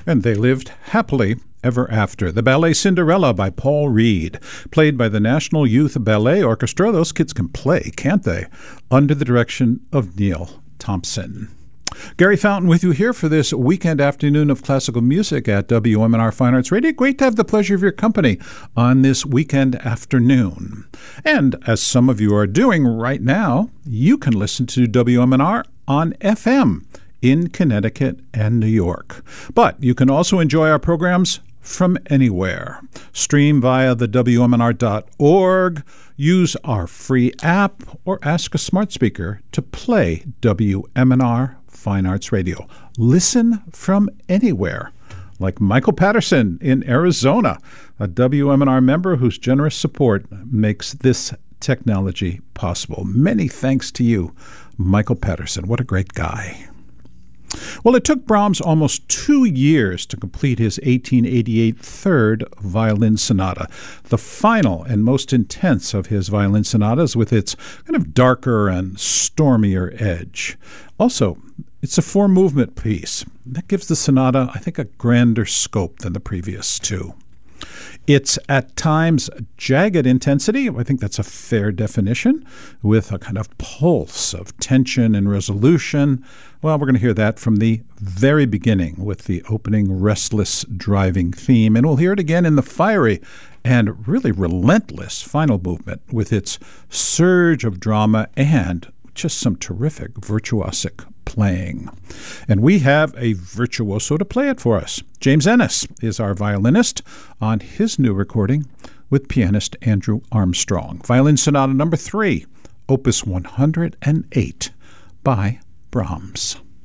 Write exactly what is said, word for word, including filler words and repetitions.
And they lived happily ever after. The ballet Cinderella by Paul Reed, played by the National Youth Ballet Orchestra. Those kids can play, can't they? Under the direction of Neil Thompson. Gary Fountain with you here for this weekend afternoon of classical music at W M N R Fine Arts Radio. Great to have the pleasure of your company on this weekend afternoon. And as some of you are doing right now, you can listen to W M N R on F M in Connecticut and New York. But you can also enjoy our programs from anywhere. Stream via the W M N R dot org, use our free app, or ask a smart speaker to play W M N R Fine Arts Radio. Listen from anywhere, like Michael Patterson in Arizona, a W M N R member whose generous support makes this technology possible. Many thanks to you, Michael Patterson. What a great guy. Well, it took Brahms almost two years to complete his eighteen eighty-eight Third Violin Sonata, the final and most intense of his violin sonatas with its kind of darker and stormier edge. Also, it's a four-movement piece. That gives the sonata, I think, a grander scope than the previous two. It's at times jagged intensity. I think that's a fair definition, with a kind of pulse of tension and resolution. Well, we're going to hear that from the very beginning with the opening restless driving theme, and we'll hear it again in the fiery and really relentless final movement with its surge of drama and just some terrific virtuosic playing. And we have a virtuoso to play it for us. James Ennis is our violinist on his new recording with pianist Andrew Armstrong. Violin Sonata number three, Opus one hundred eight by Brahms.